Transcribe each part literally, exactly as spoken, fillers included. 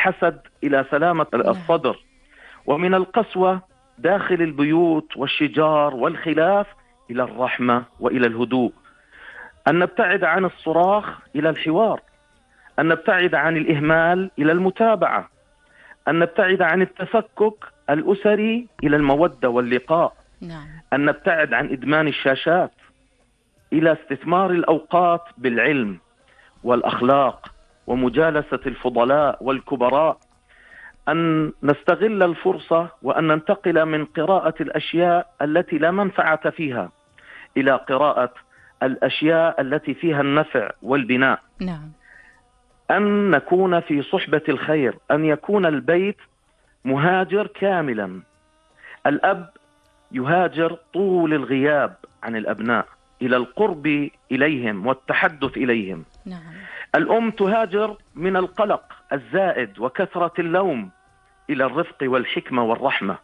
الحسد إلى سلامة الصدر، ومن القسوة داخل البيوت والشجار والخلاف إلى الرحمة وإلى الهدوء. أن نبتعد عن الصراخ إلى الحوار، أن نبتعد عن الإهمال إلى المتابعة، أن نبتعد عن التفكك الأسري إلى المودة واللقاء. نعم. أن نبتعد عن إدمان الشاشات إلى استثمار الأوقات بالعلم والأخلاق ومجالسة الفضلاء والكبراء. أن نستغل الفرصة وأن ننتقل من قراءة الأشياء التي لا منفعة فيها إلى قراءة الأشياء التي فيها النفع والبناء. نعم. أن نكون في صحبة الخير، أن يكون البيت مهاجر كاملا. الأب يهاجر طول الغياب عن الأبناء إلى القرب إليهم والتحدث إليهم. نعم. الأم تهاجر من القلق الزائد وكثرة اللوم إلى الرفق والحكمة والرحمة.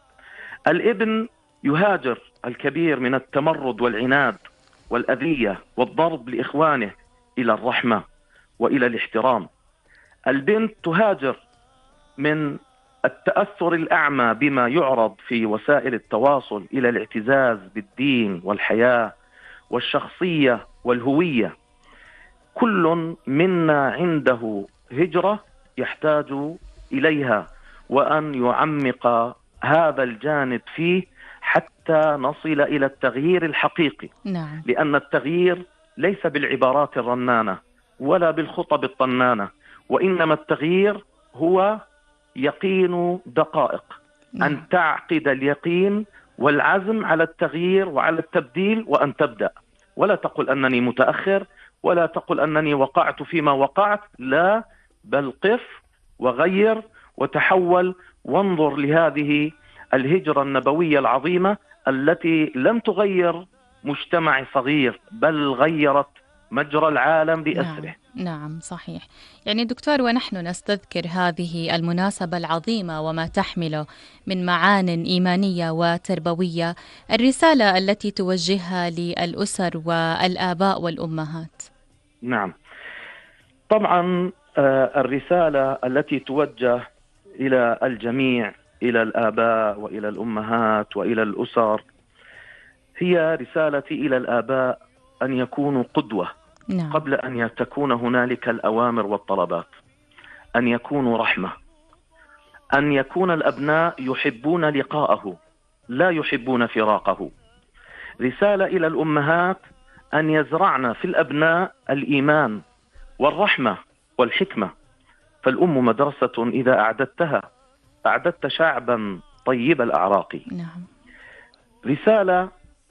الابن يهاجر الكبير من التمرد والعناد والأذية والضرب لإخوانه إلى الرحمة وإلى الاحترام. البنت تهاجر من التأثر الأعمى بما يعرض في وسائل التواصل إلى الاعتزاز بالدين والحياة والشخصية والهوية. كل منا عنده هجرة يحتاج إليها، وأن يعمق هذا الجانب فيه حتى نصل إلى التغيير الحقيقي. نعم. لأن التغيير ليس بالعبارات الرنانة ولا بالخطب الطنانة، وإنما التغيير هو يقين دقائق. نعم. أن تعقد اليقين والعزم على التغيير وعلى التبديل، وأن تبدأ، ولا تقل أنني متأخر، ولا تقل أنني وقعت فيما وقعت، لا، بل قف وغير وتحول وانظر لهذه الهجرة النبوية العظيمة التي لم تغير مجتمع صغير بل غيرت مجرى العالم بأسره. نعم. نعم صحيح. يعني دكتور، ونحن نستذكر هذه المناسبة العظيمة وما تحمله من معان إيمانية وتربوية، الرسالة التي توجهها للأسر والآباء والأمهات. نعم، طبعا الرسالة التي توجه إلى الجميع، إلى الآباء وإلى الأمهات وإلى الأسر، هي رسالتي إلى الآباء أن يكونوا قدوة. نعم. قبل أن تكون هنالك الأوامر والطلبات، أن يكونوا رحمة، أن يكون الأبناء يحبون لقاءه لا يحبون فراقه. رسالة إلى الأمهات أن يزرعن في الأبناء الإيمان والرحمة والحكمة، فالأم مدرسة إذا أعددتها أعددت شعبا طيب الأعراق. نعم. رسالة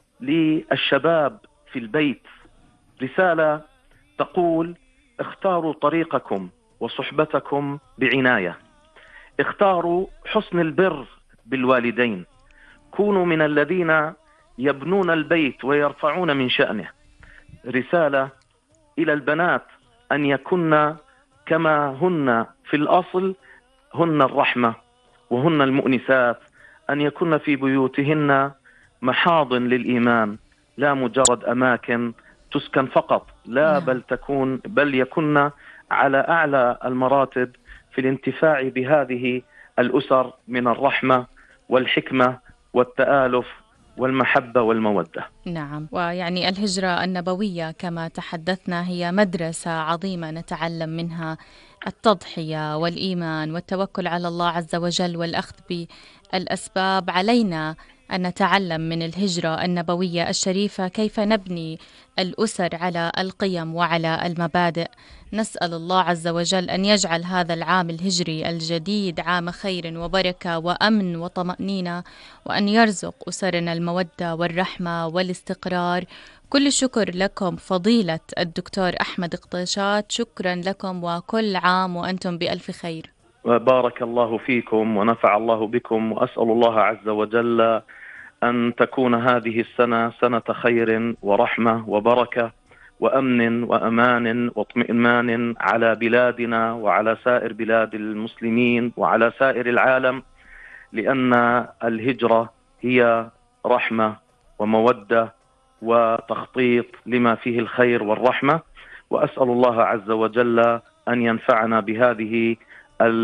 للشباب في البيت، رسالة تقول: اختاروا طريقكم وصحبتكم بعناية، اختاروا حسن البر بالوالدين، كونوا من الذين يبنون البيت ويرفعون من شأنه. رسالة إلى البنات أن يكن كما هن في الأصل، هن الرحمة وهن المؤنسات، أن يكن في بيوتهن محاضن للإيمان، لا مجرد أماكن تسكن فقط، لا، بل تكون بل يكن على أعلى المراتب في الانتفاع بهذه الأسر من الرحمة والحكمة والتآلف والمحبة والمودة. نعم. ويعني الهجرة النبوية كما تحدثنا هي مدرسة عظيمة نتعلم منها التضحية والإيمان والتوكل على الله عز وجل والأخذ بالأسباب. علينا أن نتعلم من الهجرة النبوية الشريفة كيف نبني الأسر على القيم وعلى المبادئ. نسأل الله عز وجل أن يجعل هذا العام الهجري الجديد عام خير وبركة وأمن وطمأنينة، وأن يرزق أسرنا المودة والرحمة والاستقرار. كل الشكر لكم فضيلة الدكتور أحمد قطيشات، شكرا لكم وكل عام وأنتم بألف خير. وبارك الله فيكم ونفع الله بكم، وأسأل الله عز وجل أن تكون هذه السنة سنة خير ورحمة وبركة وأمن وأمان واطمئنان على بلادنا وعلى سائر بلاد المسلمين وعلى سائر العالم، لأن الهجرة هي رحمة ومودة وتخطيط لما فيه الخير والرحمة. وأسأل الله عز وجل أن ينفعنا بهذه